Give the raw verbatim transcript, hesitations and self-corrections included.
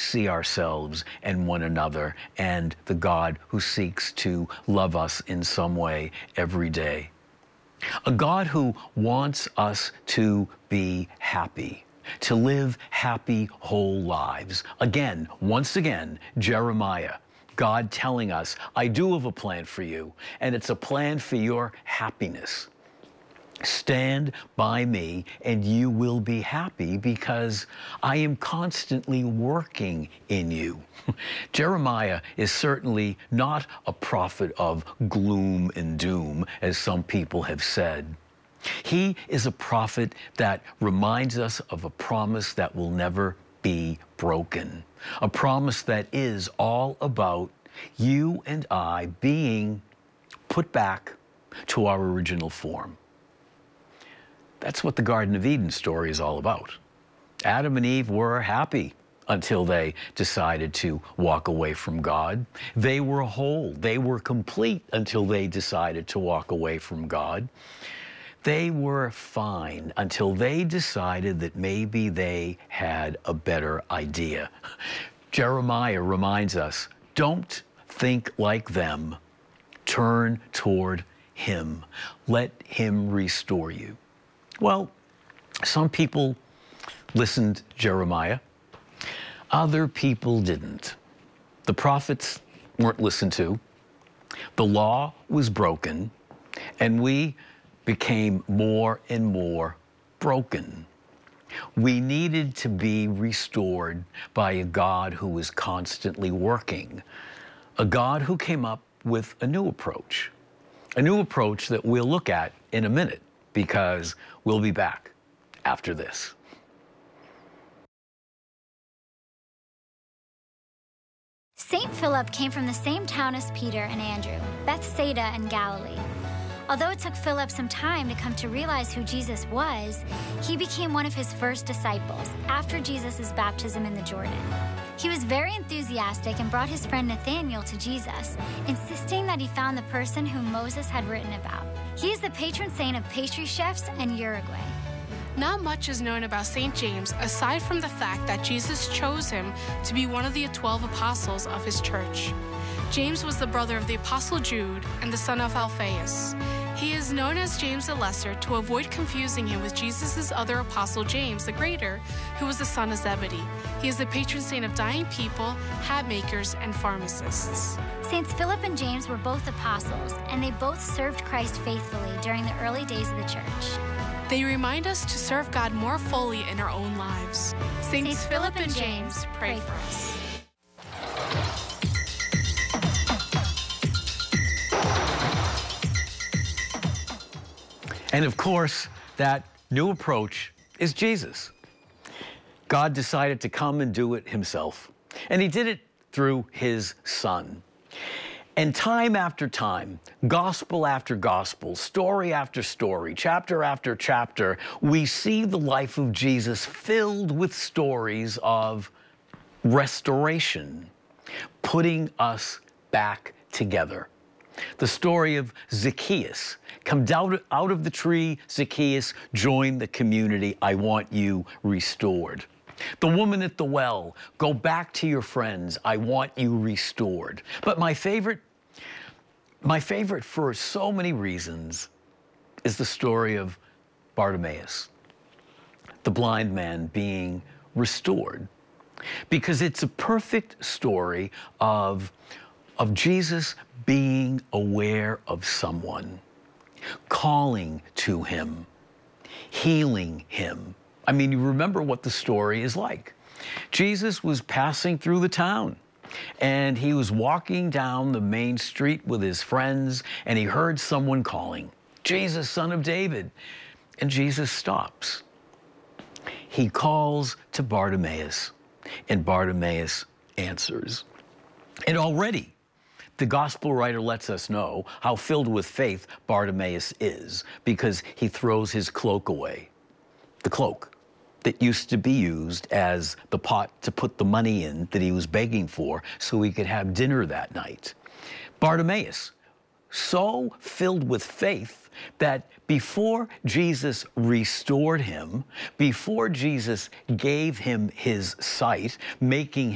see ourselves and one another and the God who seeks to love us in some way every day. A God who wants us to be happy, to live happy, whole lives. Again, once again, Jeremiah, God telling us, I do have a plan for you, and it's a plan for your happiness. Stand by me and you will be happy because I am constantly working in you. Jeremiah is certainly not a prophet of gloom and doom, as some people have said. He is a prophet that reminds us of a promise that will never be broken, a promise that is all about you and I being put back to our original form. That's what the Garden of Eden story is all about. Adam and Eve were happy until they decided to walk away from God. They were whole, they were complete until they decided to walk away from God. They were fine until they decided that maybe they had a better idea. Jeremiah reminds us, don't think like them. Turn toward him. Let him restore you. Well, some people listened to Jeremiah. Other people didn't. The prophets weren't listened to. The law was broken, and we became more and more broken. We needed to be restored by a God who was constantly working, a God who came up with a new approach, a new approach that we'll look at in a minute, because we'll be back after this. Saint Philip came from the same town as Peter and Andrew, Bethsaida in Galilee. Although it took Philip some time to come to realize who Jesus was, he became one of his first disciples after Jesus' baptism in the Jordan. He was very enthusiastic and brought his friend Nathanael to Jesus, insisting that he found the person whom Moses had written about. He is the patron saint of pastry chefs and Uruguay. Not much is known about Saint James aside from the fact that Jesus chose him to be one of the twelve apostles of his church. James was the brother of the apostle Jude and the son of Alphaeus. He is known as James the Lesser to avoid confusing him with Jesus' other apostle James the Greater, who was the son of Zebedee. He is the patron saint of dying people, hat makers, and pharmacists. Saints Philip and James were both apostles, and they both served Christ faithfully during the early days of the church. They remind us to serve God more fully in our own lives. Saints, Saints Philip and James, pray for us. And of course, that new approach is Jesus. God decided to come and do it himself. And he did it through his Son. And time after time, gospel after gospel, story after story, chapter after chapter, we see the life of Jesus filled with stories of restoration, putting us back together. The story of Zacchaeus. Come down out of the tree, Zacchaeus, join the community. I want you restored. The woman at the well, go back to your friends. I want you restored. But my favorite, my favorite for so many reasons is the story of Bartimaeus, the blind man being restored. Because it's a perfect story of, of Jesus being aware of someone, calling to him, healing him. I mean, you remember what the story is like. Jesus was passing through the town, and he was walking down the main street with his friends, and he heard someone calling, Jesus, Son of David. And Jesus stops. He calls to Bartimaeus, and Bartimaeus answers. And already, the gospel writer lets us know how filled with faith Bartimaeus is, because he throws his cloak away, the cloak that used to be used as the pot to put the money in that he was begging for so he could have dinner that night. Bartimaeus, so filled with faith that before Jesus restored him, before Jesus gave him his sight, making